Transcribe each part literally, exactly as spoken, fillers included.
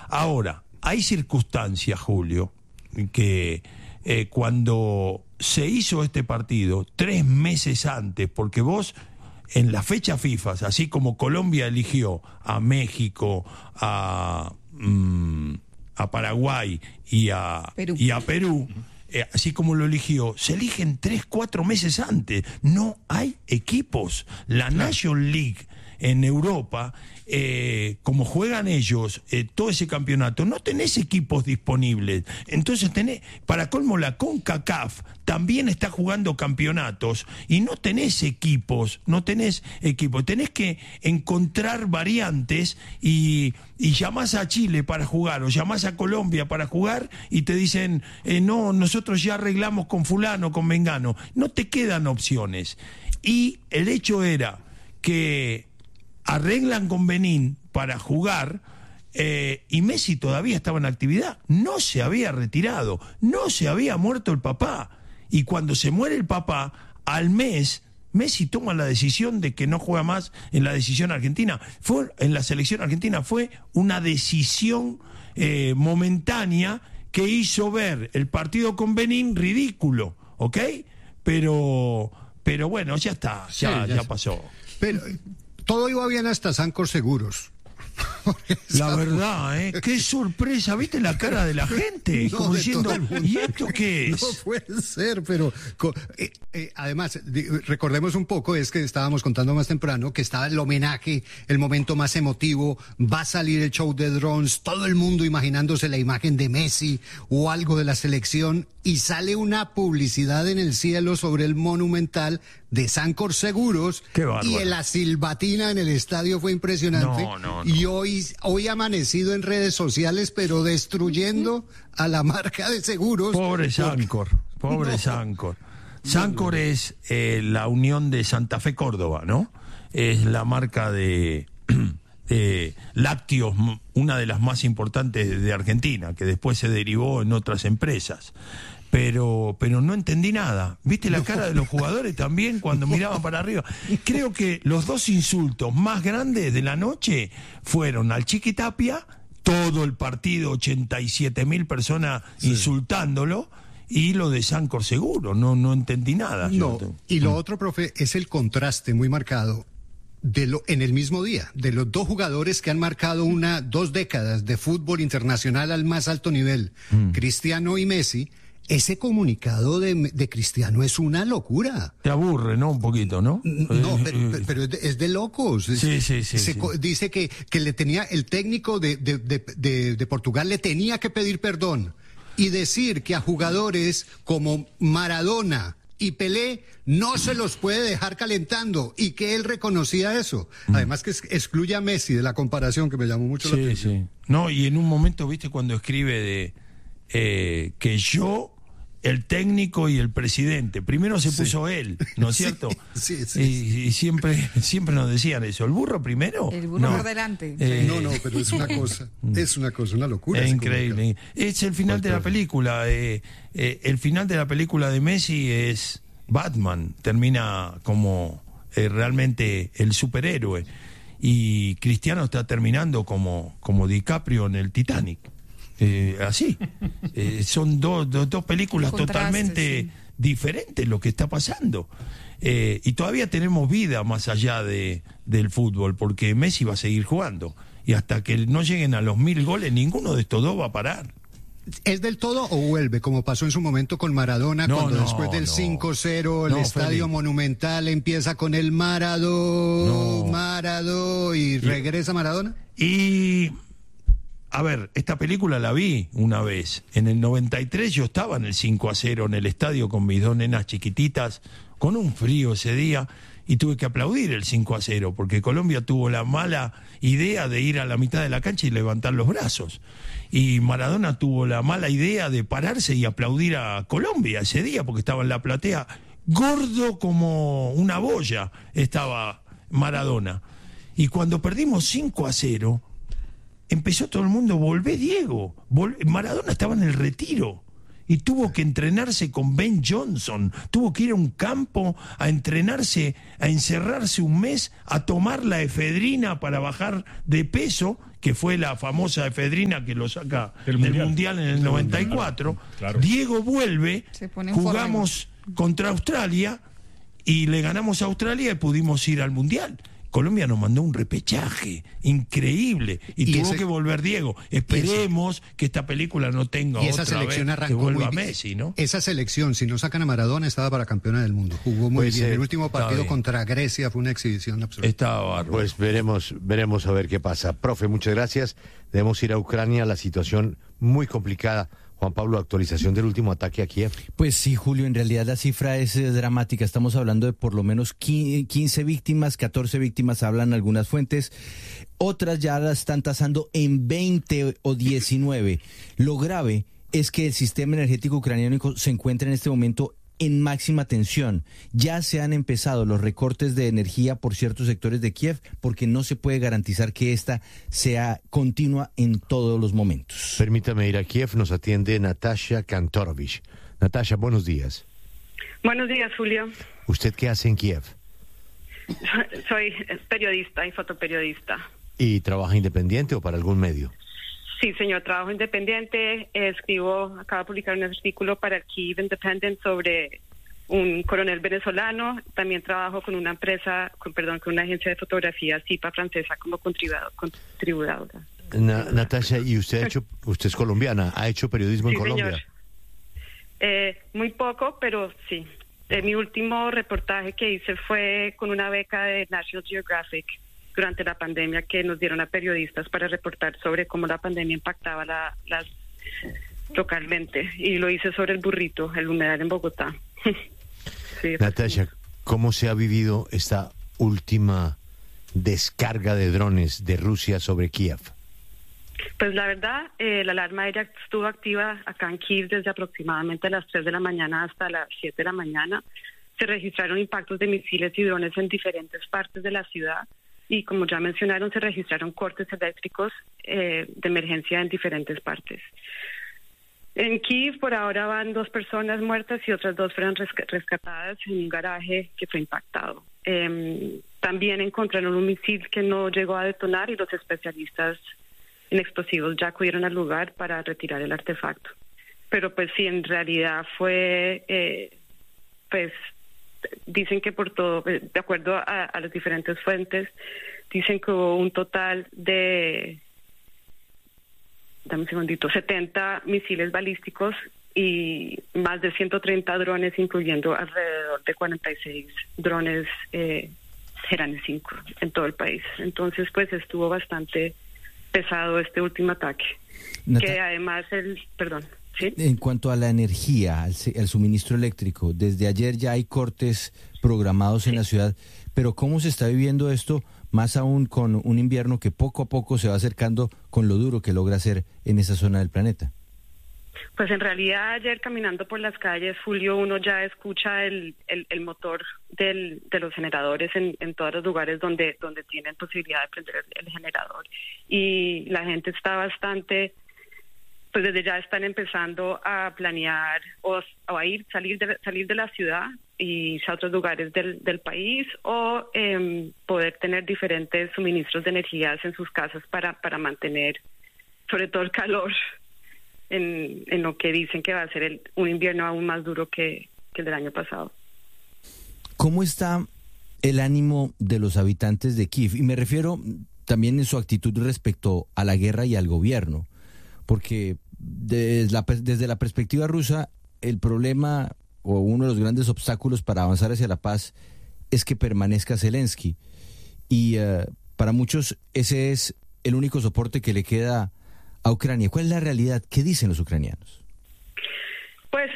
Ahora, hay circunstancias, Julio, que eh, cuando se hizo este partido, tres meses antes, porque vos en la fecha FIFA, así como Colombia eligió a México, a, mm, a Paraguay y a Perú, y a Perú eh, así como lo eligió, se eligen tres, cuatro meses antes. No hay equipos. La claro. National League en Europa, eh, como juegan ellos eh, todo ese campeonato, no tenés equipos disponibles. Entonces tenés, para colmo, la CONCACAF también está jugando campeonatos y no tenés equipos, no tenés equipos. Tenés que encontrar variantes y, y llamás a Chile para jugar o llamás a Colombia para jugar y te dicen, eh, no, nosotros ya arreglamos con fulano, con mengano. No te quedan opciones. Y el hecho era que arreglan con Benín para jugar eh, y Messi todavía estaba en actividad, no se había retirado, no se había muerto el papá, y cuando se muere el papá, al mes Messi toma la decisión de que no juega más en la decisión argentina. Fue en la selección argentina, fue una decisión eh, momentánea que hizo ver el partido con Benín ridículo, ¿ok? Pero, pero bueno, ya está, ya, sí, ya, ya pasó. Pero todo iba bien hasta Sancor Seguros. La verdad, ¿eh? Qué sorpresa, ¿viste la cara de la gente? No, como de diciendo, ¿y mundo. esto qué es? No puede ser, pero eh, eh, además, recordemos un poco, es que estábamos contando más temprano, que estaba el homenaje, el momento más emotivo, va a salir el show de drones, todo el mundo imaginándose la imagen de Messi o algo de la selección, y sale una publicidad en el cielo sobre el Monumental de Sancor Seguros, y la silbatina en el estadio fue impresionante. No, no, no. Y hoy, hoy ha amanecido en redes sociales, pero destruyendo a la marca de seguros. Pobre Sancor, pobre no. Sancor. Sancor no, no. es eh, la unión de Santa Fe Córdoba, ¿no? Es la marca de, de lácteos, una de las más importantes de Argentina, que después se derivó en otras empresas. Pero, pero no entendí nada. ¿Viste la cara de los jugadores también cuando miraban para arriba? Creo que los dos insultos más grandes de la noche fueron al Chiqui Tapia, todo el partido, ochenta y siete mil personas sí. insultándolo, y lo de Sancor Seguro. No, no entendí nada. No, y lo otro, profe, es el contraste muy marcado de lo, en el mismo día, de los dos jugadores que han marcado una, dos décadas de fútbol internacional al más alto nivel, mm. Cristiano y Messi. Ese comunicado de, de Cristiano es una locura. Te aburre, ¿no? Un poquito, ¿no? No, pero, pero es, de, es de locos. Es, sí, sí, sí, se, sí. Dice que, que le tenía, el técnico de, de, de, de, de Portugal le tenía que pedir perdón y decir que a jugadores como Maradona y Pelé no se los puede dejar calentando, y que él reconocía eso. Mm. Además que excluye a Messi de la comparación, que me llamó mucho sí, la atención. Sí, sí. No, y en un momento, ¿viste? Cuando escribe de eh, que yo... el técnico y el presidente. Primero se puso sí. él, ¿no es cierto? Sí, sí, sí, y, y siempre siempre nos decían eso. ¿El burro primero? El burro no. por delante. Eh, no, no, pero es una cosa, es una cosa, una locura. Es increíble. Es el final de la película. Eh, eh, el final de la película de Messi es Batman. Termina como eh, realmente el superhéroe. Y Cristiano está terminando como, como DiCaprio en el Titanic. Eh, así eh, son dos do, dos películas totalmente sí. diferentes lo que está pasando, eh, y todavía tenemos vida más allá de del fútbol, porque Messi va a seguir jugando y hasta que no lleguen a los mil goles ninguno de estos dos va a parar. ¿Es del todo o vuelve, como pasó en su momento con Maradona, no, cuando no, después del no. cinco cero el no, Estadio Felipe. Monumental empieza con el Maradó, no. Maradó y regresa Maradona? Y a ver, esta película la vi una vez. En el noventa y tres yo estaba en el cinco a cero en el estadio con mis dos nenas chiquititas, con un frío ese día, y tuve que aplaudir el cinco a cero, porque Colombia tuvo la mala idea de ir a la mitad de la cancha y levantar los brazos. Y Maradona tuvo la mala idea de pararse y aplaudir a Colombia ese día, porque estaba en la platea, gordo como una boya estaba Maradona. Y cuando perdimos cinco a cero... empezó todo el mundo, volvé Diego, volvé. Maradona estaba en el retiro, y tuvo que entrenarse con Ben Johnson, tuvo que ir a un campo a entrenarse, a encerrarse un mes, a tomar la efedrina para bajar de peso, que fue la famosa efedrina que lo saca del mundial, mundial en el noventa y cuatro. Claro. Diego vuelve, jugamos contra Australia y le ganamos a Australia y pudimos ir al mundial. Colombia nos mandó un repechaje increíble y, y tuvo ese, que volver Diego. Esperemos ese, que esta película no tenga y esa otra selección vez arrancó que vuelva muy bien. Messi, ¿no? Esa selección, si no sacan a Maradona, estaba para campeona del mundo. Jugó muy pues bien. Eh, el último partido contra Grecia fue una exhibición absoluta. Estaba bárbaro. Pues veremos, veremos a ver qué pasa. Profe, muchas gracias. Debemos ir a Ucrania, la situación muy complicada. Juan Pablo, actualización del último ataque a Kiev. Pues sí, Julio, en realidad la cifra es eh, dramática. Estamos hablando de por lo menos quince víctimas, catorce víctimas hablan algunas fuentes. Otras ya las están tasando en veinte o diecinueve. Lo grave es que el sistema energético ucraniano se encuentra en este momento en máxima tensión. Ya se han empezado los recortes de energía por ciertos sectores de Kiev porque no se puede garantizar que esta sea continua en todos los momentos. Permítame ir a Kiev, nos atiende Natasha Kantorovich. Natasha, buenos días. Buenos días, Julio. ¿Usted qué hace en Kiev? Soy periodista y fotoperiodista. ¿Y trabaja independiente o para algún medio? Sí, señor, trabajo independiente. Eh, escribo, acabo de publicar un artículo para el Kyiv Independent sobre un coronel venezolano. También trabajo con una empresa, con, perdón, con una agencia de fotografía, CIPA francesa, como contribuidor, contribuidora. Na, Natasha, ¿y usted ha hecho, usted es colombiana, ha hecho periodismo sí, en Colombia? Señor. Eh, muy poco, pero sí. Eh, mi último reportaje que hice fue con una beca de National Geographic durante la pandemia que nos dieron a periodistas para reportar sobre cómo la pandemia impactaba la, las localmente. Y lo hice sobre el burrito, el humedal en Bogotá. Sí, Natasha, ¿cómo se ha vivido esta última descarga de drones de Rusia sobre Kiev? Pues la verdad, eh, la alarma aérea estuvo activa acá en Kiev desde aproximadamente las tres de la mañana hasta las siete de la mañana. Se registraron impactos de misiles y drones en diferentes partes de la ciudad. Y como ya mencionaron, se registraron cortes eléctricos eh, de emergencia en diferentes partes. En Kiev por ahora van dos personas muertas y otras dos fueron resc- rescatadas en un garaje que fue impactado. Eh, también encontraron un misil que no llegó a detonar y los especialistas en explosivos ya acudieron al lugar para retirar el artefacto. Pero pues sí, en realidad fue, eh, pues... Dicen que por todo, de acuerdo a, a las diferentes fuentes, dicen que hubo un total de, dame un segundito, setenta misiles balísticos y más de ciento treinta drones, incluyendo alrededor de cuarenta y seis drones eh, Herane cinco en todo el país. Entonces, pues estuvo bastante pesado este último ataque. Nata- que además el, perdón. ¿Sí? En cuanto a la energía, al, al suministro eléctrico, desde ayer ya hay cortes programados en sí. la ciudad, pero ¿cómo se está viviendo esto, más aún con un invierno que poco a poco se va acercando con lo duro que logra hacer en esa zona del planeta? Pues en realidad ayer caminando por las calles, Julio, uno ya escucha el, el, el motor del, de los generadores en, en todos los lugares donde, donde tienen posibilidad de prender el, el generador. Y la gente está bastante... pues desde ya están empezando a planear o, o a ir, salir de, salir de la ciudad y irse a otros lugares del, del país o eh, poder tener diferentes suministros de energías en sus casas para, para mantener sobre todo el calor en, en lo que dicen que va a ser el, un invierno aún más duro que, que el del año pasado. ¿Cómo está el ánimo de los habitantes de Kiev? Y me refiero también en su actitud respecto a la guerra y al gobierno. Porque desde la, desde la perspectiva rusa, el problema o uno de los grandes obstáculos para avanzar hacia la paz es que permanezca Zelensky. Y uh, para muchos ese es el único soporte que le queda a Ucrania. ¿Cuál es la realidad? ¿Qué dicen los ucranianos? Pues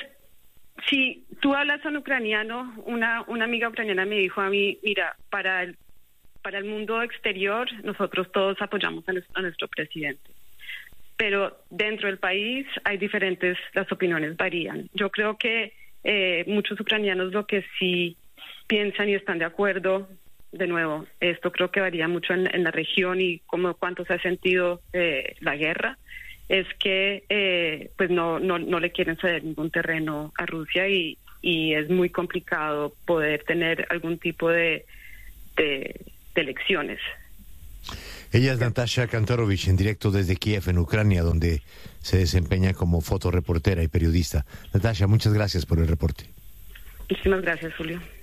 si tú hablas con ucraniano, una, una amiga ucraniana me dijo a mí, mira, para el, para el mundo exterior nosotros todos apoyamos a nuestro, a nuestro presidente. Pero dentro del país hay diferentes, las opiniones varían. Yo creo que eh, muchos ucranianos lo que sí piensan y están de acuerdo, de nuevo, esto creo que varía mucho en, en la región y cómo cuánto se ha sentido eh, la guerra, es que eh, pues no, no, no le quieren ceder ningún terreno a Rusia y, y es muy complicado poder tener algún tipo de, de, de elecciones. Ella es Natasha Kantorovich, en directo desde Kiev, en Ucrania, donde se desempeña como fotoreportera y periodista. Natasha, muchas gracias por el reporte. Muchísimas gracias, Julio.